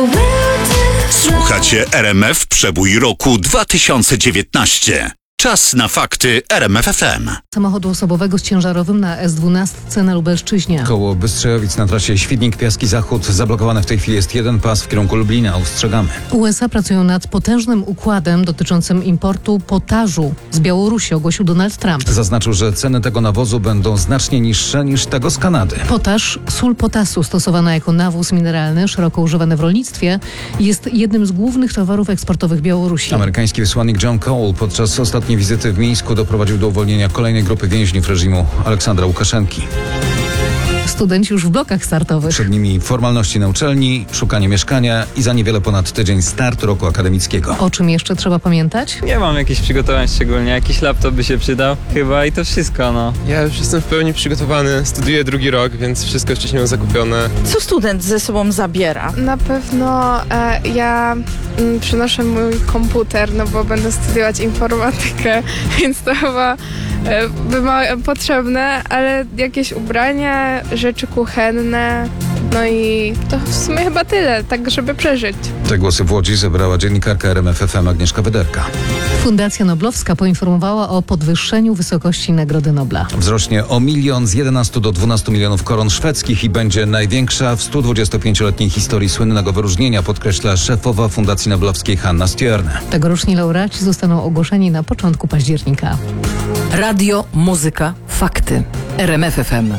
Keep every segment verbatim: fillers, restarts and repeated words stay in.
Słuchacie R M F Przebój roku dwa tysiące dziewiętnaście. Czas na fakty R M F F M. Samochodu osobowego z ciężarowym na S dwanaście na Lubelszczyźnie. Koło Bystrzejowic na trasie Świdnik-Piaski Zachód zablokowany w tej chwili jest jeden pas w kierunku Lublina. Ostrzegamy. U S A pracują nad potężnym układem dotyczącym importu potażu z Białorusi, ogłosił Donald Trump. Zaznaczył, że ceny tego nawozu będą znacznie niższe niż tego z Kanady. Potaż, sól potasu stosowana jako nawóz mineralny, szeroko używany w rolnictwie, jest jednym z głównych towarów eksportowych Białorusi. Amerykański wysłannik John Cole podczas ostatniej wizyty w Mińsku doprowadził do uwolnienia kolejnej grupy więźniów reżimu Aleksandra Łukaszenki. Studenci już w blokach startowych. Przed nimi formalności na uczelni, szukanie mieszkania i za niewiele ponad tydzień start roku akademickiego. O czym jeszcze trzeba pamiętać? Nie mam jakichś przygotowań szczególnie, jakiś laptop by się przydał chyba i to wszystko, no. Ja już jestem w pełni przygotowany, studiuję drugi rok, więc wszystko wcześniej mam zakupione. Co student ze sobą zabiera? Na pewno e, ja m, przynoszę mój komputer, no bo będę studiować informatykę, więc to chyba e, by ma potrzebne, ale jakieś ubrania, rzeczy kuchenne, no i to w sumie chyba tyle, tak żeby przeżyć. Te głosy w Łodzi zebrała dziennikarka R M F F M Agnieszka Wyderka. Fundacja Noblowska poinformowała o podwyższeniu wysokości Nagrody Nobla. Wzrośnie o milion z jedenastu do dwunastu milionów koron szwedzkich i będzie największa w stu dwudziestopięcioletniej historii słynnego wyróżnienia, podkreśla szefowa Fundacji Noblowskiej Hanna Stjörne. Tegoroczni laureaci zostaną ogłoszeni na początku października. Radio, muzyka, fakty. R M F F M.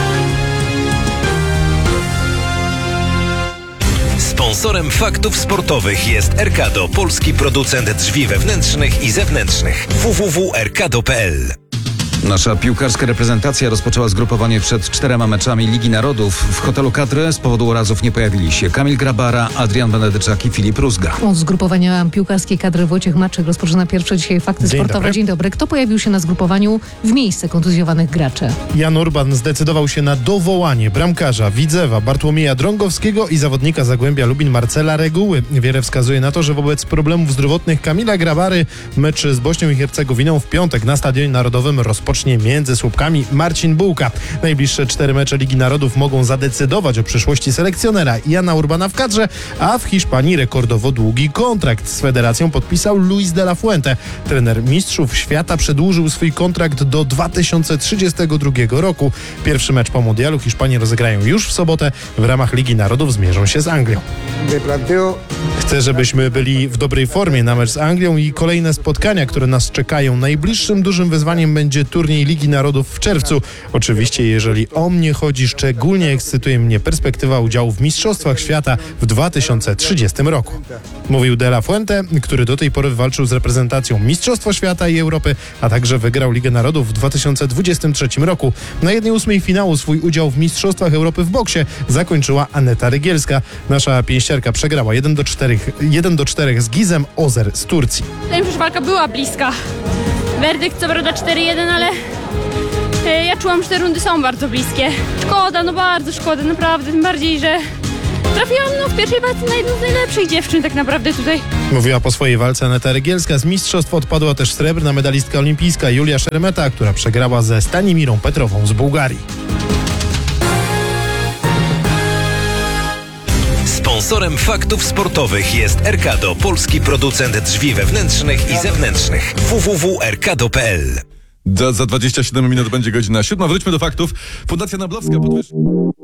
Sponsorem faktów sportowych jest Erkado, polski producent drzwi wewnętrznych i zewnętrznych. w w w kropka erkado kropka p l. Nasza piłkarska reprezentacja rozpoczęła zgrupowanie przed czterema meczami Ligi Narodów. W hotelu Kadry z powodu urazów nie pojawili się Kamil Grabara, Adrian Benedyczak i Filip Rózga. Od zgrupowania piłkarskiej kadry Wojciech Maczek rozpoczyna pierwsze dzisiaj fakty Dzień sportowe. dobry. Dzień dobry. Kto pojawił się na zgrupowaniu w miejsce kontuzjowanych graczy? Jan Urban zdecydował się na dowołanie bramkarza Widzewa Bartłomieja Drągowskiego i zawodnika Zagłębia Lubin Marcela Reguły. Wiele wskazuje na to, że wobec problemów zdrowotnych Kamila Grabary mecz z Bośnią i Hercegowiną w piątek na Stadionie Narodowym rozpocznie między słupkami Marcin Bułka. Najbliższe cztery mecze Ligi Narodów mogą zadecydować o przyszłości selekcjonera Jana Urbana w kadrze, a w Hiszpanii rekordowo długi kontrakt z federacją podpisał Luis de la Fuente. Trener mistrzów świata przedłużył swój kontrakt do dwa tysiące trzydziestego drugiego roku. Pierwszy mecz po mundialu Hiszpanie rozegrają już w sobotę. W ramach Ligi Narodów zmierzą się z Anglią. Chcę, żebyśmy byli w dobrej formie na mecz z Anglią i kolejne spotkania, które nas czekają. Najbliższym dużym wyzwaniem będzie turniej Ligi Narodów w czerwcu. Oczywiście, jeżeli o mnie chodzi, szczególnie ekscytuje mnie perspektywa udziału w Mistrzostwach Świata w dwa tysiące trzydziestym roku. Mówił De La Fuente, który do tej pory walczył z reprezentacją Mistrzostwa Świata i Europy, a także wygrał Ligę Narodów w dwa tysiące dwudziestym trzecim roku. Na jednej ósmej finału swój udział w Mistrzostwach Europy w boksie zakończyła Aneta Rygielska. Nasza pięściarka przegrała jeden do czterech z Gizem Ozer z Turcji. Wydaje mi się, że walka była bliska. Werdykt co prawda cztery jeden, ale e, ja czułam, że te rundy są bardzo bliskie. Szkoda, no bardzo szkoda, naprawdę. Tym bardziej, że trafiłam no, w pierwszej walce na jedną z najlepszych dziewczyn tak naprawdę tutaj. Mówiła po swojej walce Aneta Rygielska. Z mistrzostw odpadła też srebrna medalistka olimpijska Julia Szeremeta, która przegrała ze Stanimirą Petrową z Bułgarii. Sponsorem faktów sportowych jest Erkado, polski producent drzwi wewnętrznych i zewnętrznych. w w w kropka erkado kropka p l. Za, za dwadzieścia siedem minut będzie godzina siódma. Wróćmy do faktów. Fundacja Noblowska podwyższyła...